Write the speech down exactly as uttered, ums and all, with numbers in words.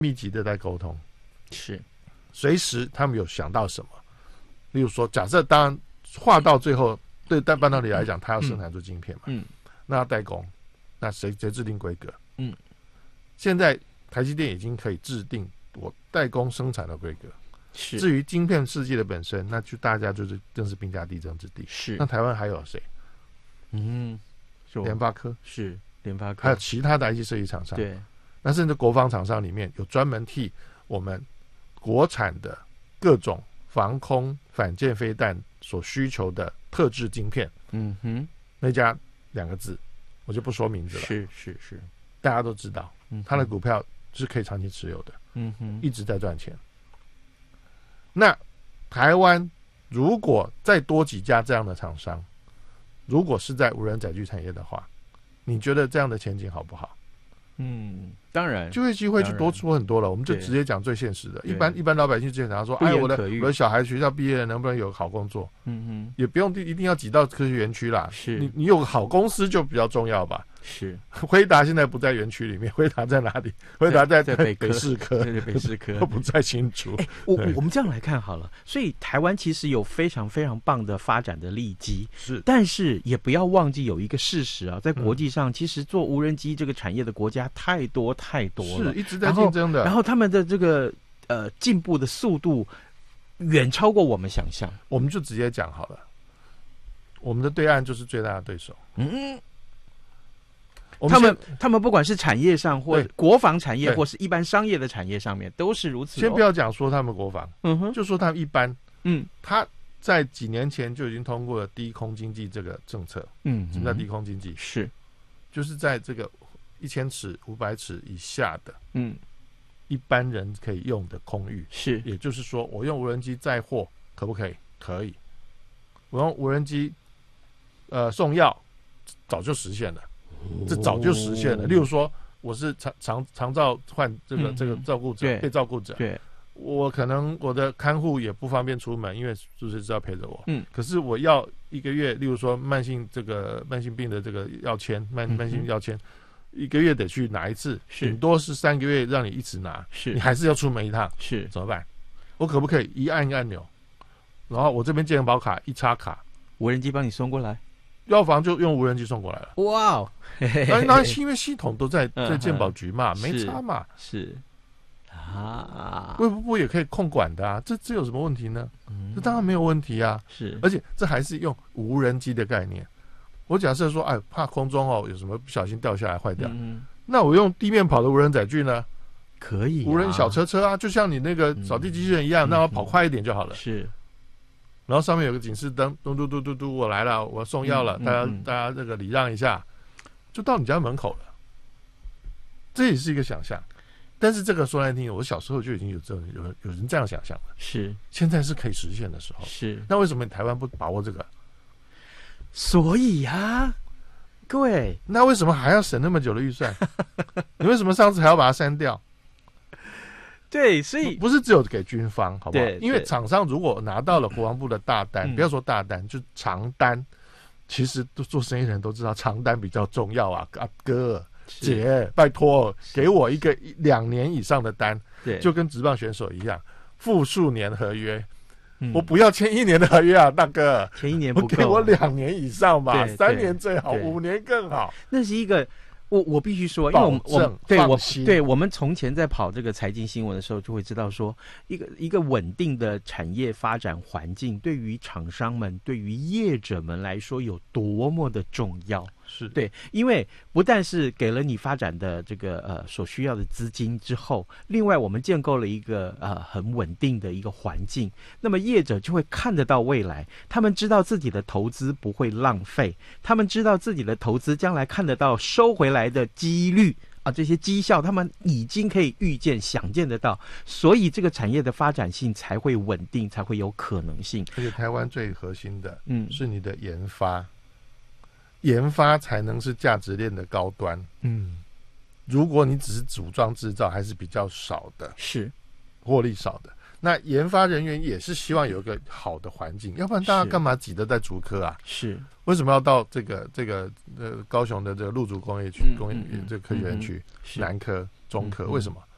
密集的在沟通， 是随时他们有想到什么，例如说，假设当然画到最后，对半导体来讲，它要生产出晶片嘛， 嗯， 那要代工，那谁谁制定规格？ 嗯， 现在台积电已经可以制定我代工生产的规格。 是， 至于晶片世界的本身，那就大家就是正是兵家必争之地。 是， 那台湾还有谁？ 嗯， 联发科是联发科， 还有其他的 I C 设计厂商。 对， 那甚至国防厂商里面有专门替我们国产的各种防空反舰飞弹所需求的特制晶片。 嗯哼， 那家两个字我就不说名字了， 是是是， 大家都知道， 嗯， 他的股票是可以长期持有的， 嗯哼， 一直在赚钱。那台湾如果再多几家这样的厂商，如果是在无人载具产业的话，你觉得这样的前景好不好？ 嗯，当然， 就业机会就多出很多了。我们就直接讲最现实的，一般一般老百姓之前常说，哎，我的我的小孩学校毕业了，能不能有好工作？ 嗯哼， 也不用一定要挤到科学园区啦， 是你你有个好公司就比较重要吧。 是， 辉达现在不在园区里面，辉达在哪里？辉达在在北北市科， 对北市科都不在新竹。 欸、我我们这样来看好了，所以台湾其实有非常非常棒的发展的利基， 是， 但是也不要忘记有一个事实啊，在国际上，嗯、其实做无人机这个产业的国家太多太多了， 是一直在竞争的。 然后，然后他们的这个呃进步的速度远超过我们想象。 我们就直接讲好了，我们的对岸就是最大的对手。嗯。 他们他们不管是产业上或国防产业或是一般商业的产业上面都是如此、哦。 先不要讲说他们国防， 嗯哼， 就说他们一般， 嗯， 他在几年前就已经通过了低空经济这个政策， 嗯， 什么叫低空经济？ 是， 就是在这个一千尺、五百尺以下的， 嗯， 一般人可以用的空域， 是， 也就是说，我用无人机载货可不可以？可以。我用无人机，呃，送药，早就实现了。这早就实现了。例如说，我是长长长照患这个、嗯、这个照顾者，被照顾者， 对， 我可能我的看护也不方便出门，因为就是知道陪着我。 嗯， 可是我要一个月，例如说慢性这个慢性病的这个药签，慢慢性药签，嗯、一个月得去拿一次，顶多是三个月让你一直拿， 是， 你还是要出门一趟， 是，怎么办？我可不可以一按一个按钮，然后我这边健保卡一插卡， 无人机帮你送过来？ 药房就用无人机送过来了。 哇哦！ 那那因为系统都在在健保局嘛，没差嘛。 是啊， 卫福部也可以控管的啊，这这有什么问题呢？嗯、这当然没有问题啊。 是， 而且这还是用无人机的概念。我假设说，哎，怕空中哦有什么不小心掉下来坏掉，嗯、那我用地面跑的无人载具呢？ 可以、啊， 无人小车车啊，就像你那个扫地机器人一样，嗯、那我跑快一点就好了。 是。 然后上面有个警示灯，嘟嘟嘟嘟嘟，我来了，我送药了，嗯、大家、嗯、大家这个礼让一下，就到你家门口了。这也是一个想象，但是这个说难听，我小时候就已经有这种有有人这样想象了， 是现在是可以实现的时候。 是， 那为什么台湾不把握这个？ 所以啊，各位， 那为什么还要省那么久的预算？你为什么上次还要把它删掉？ 对，所以不是只有给军方，好不好？因为厂商如果拿到了国防部的大单， 嗯、 不要说大单，就长单，其实都做生意人都知道长单比较重要啊。啊哥姐，拜托给我一个两年以上的单， 对， 就跟职棒选手一样，复数年合约。嗯、我不要签一年的合约啊，大哥， 签一年不够， 给我两年以上吧，三年最好，五年更好。 那是一个。我我必须说，因为我们我对我对我们从前在跑这个财经新闻的时候，就会知道说，一个一个稳定的产业发展环境，对于厂商们、对于业者们来说有多么的重要。 是对，因为不但是给了你发展的这个呃所需要的资金之后，另外我们建构了一个呃很稳定的一个环境，那么业者就会看得到未来，他们知道自己的投资不会浪费，他们知道自己的投资将来看得到收回来的几率啊，这些绩效他们已经可以预见、想见得到，所以这个产业的发展性才会稳定，才会有可能性。 而且台湾最核心的，嗯，是你的研发。研发才能是价值链的高端。嗯，如果你只是组装制造，还是比较少的， 是获利少的。那研发人员也是希望有一个好的环境，要不然大家干嘛挤得在竹科啊？ 是为什么要到这个这个呃高雄的这个陆竹工业区、嗯、工业、嗯、这个科学园区、嗯、南科、中科、嗯？为什么？